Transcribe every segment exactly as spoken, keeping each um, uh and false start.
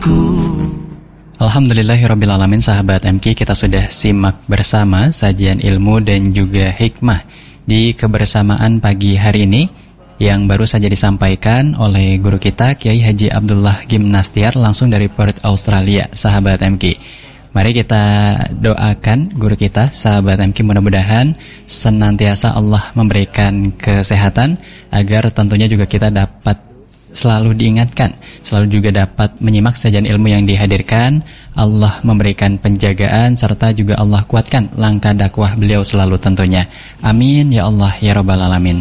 Alhamdulillahirrabbilalamin, sahabat M K, kita sudah simak bersama sajian ilmu dan juga hikmah di kebersamaan pagi hari ini yang baru saja disampaikan oleh guru kita Kiai Haji Abdullah Gimnastiar langsung dari Perth, Australia, sahabat M K. Mari kita doakan guru kita, sahabat M K, mudah-mudahan senantiasa Allah memberikan kesehatan agar tentunya juga kita dapat selalu diingatkan, selalu juga dapat menyimak sajian ilmu yang dihadirkan. Allah memberikan penjagaan serta juga Allah kuatkan langkah dakwah beliau selalu tentunya. Amin ya Allah ya Rabbal Alamin.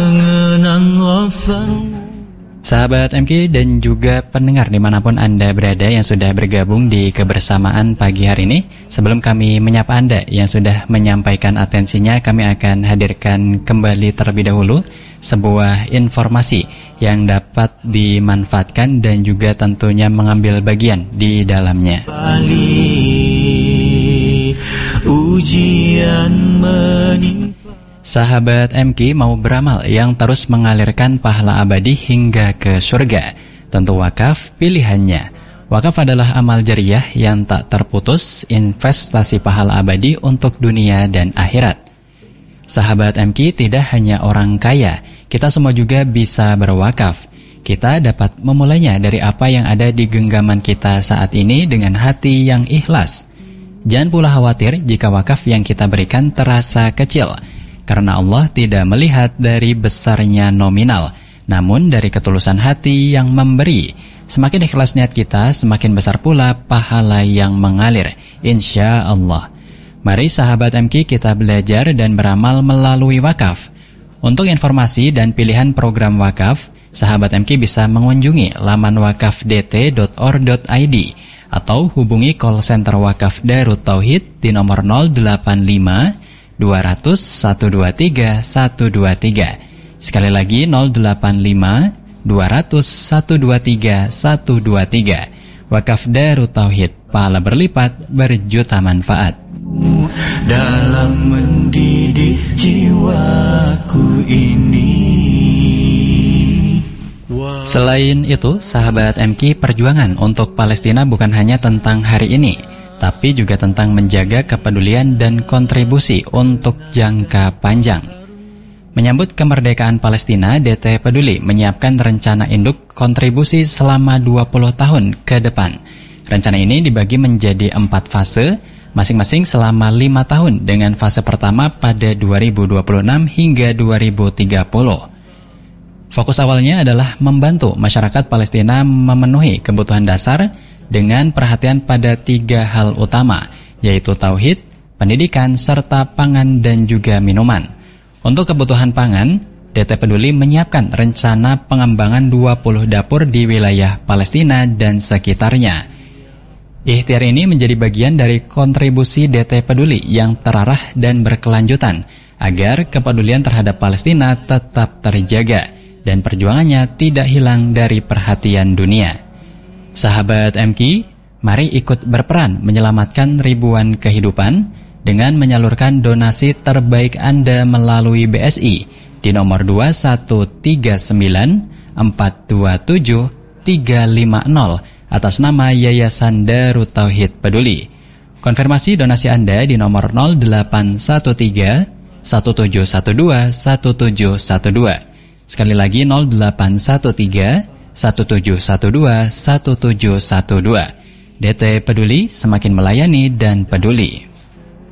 Sahabat M K dan juga pendengar dimanapun Anda berada yang sudah bergabung di kebersamaan pagi hari ini, sebelum kami menyapa Anda yang sudah menyampaikan atensinya, kami akan hadirkan kembali terlebih dahulu sebuah informasi yang dapat dimanfaatkan dan juga tentunya mengambil bagian di dalamnya. Ujian menimpa. Sahabat M K mau beramal yang terus mengalirkan pahala abadi hingga ke surga, tentu wakaf pilihannya. Wakaf adalah amal jariah yang tak terputus, investasi pahala abadi untuk dunia dan akhirat. Sahabat M K, tidak hanya orang kaya, kita semua juga bisa berwakaf. Kita dapat memulainya dari apa yang ada di genggaman kita saat ini dengan hati yang ikhlas. Jangan pula khawatir jika wakaf yang kita berikan terasa kecil, karena Allah tidak melihat dari besarnya nominal, namun dari ketulusan hati yang memberi. Semakin ikhlas niat kita, semakin besar pula pahala yang mengalir, insya Allah. Mari sahabat M K, kita belajar dan beramal melalui wakaf. Untuk informasi dan pilihan program wakaf, sahabat M K bisa mengunjungi laman wakaf d t dot or dot i d atau hubungi call center wakaf Darut Tauhid di nomor nol delapan lima dua nol nol satu dua tiga satu dua tiga. Sekali lagi nol delapan lima dua nol nol satu dua tiga satu dua tiga. Wakaf Darut Tauhid, pahala berlipat, berjuta manfaat. Dalam mendidik jiwaku ini. Selain itu, sahabat M K, perjuangan untuk Palestina bukan hanya tentang hari ini, tapi juga tentang menjaga kepedulian dan kontribusi untuk jangka panjang. Menyambut kemerdekaan Palestina, D T Peduli menyiapkan rencana induk kontribusi selama dua puluh tahun ke depan. Rencana ini dibagi menjadi empat fase, masing-masing selama lima tahun dengan fase pertama pada dua ribu dua puluh enam hingga dua ribu tiga puluh. Fokus awalnya adalah membantu masyarakat Palestina memenuhi kebutuhan dasar dengan perhatian pada tiga hal utama, yaitu tauhid, pendidikan, serta pangan dan juga minuman. Untuk kebutuhan pangan, D T Peduli menyiapkan rencana pengembangan dua puluh dapur di wilayah Palestina dan sekitarnya. Ikhtiar ini menjadi bagian dari kontribusi D T Peduli yang terarah dan berkelanjutan, agar kepedulian terhadap Palestina tetap terjaga dan perjuangannya tidak hilang dari perhatian dunia. Sahabat M K, mari ikut berperan menyelamatkan ribuan kehidupan dengan menyalurkan donasi terbaik Anda melalui B S I di nomor dua satu tiga sembilan empat dua tujuh tiga lima nol atas nama Yayasan Darut Tauhid Peduli. Konfirmasi donasi Anda di nomor nol delapan satu tiga satu tujuh satu dua satu tujuh satu dua. Sekali lagi nol delapan satu tiga satu tujuh satu dua satu tujuh satu dua. D T Peduli, semakin melayani dan peduli.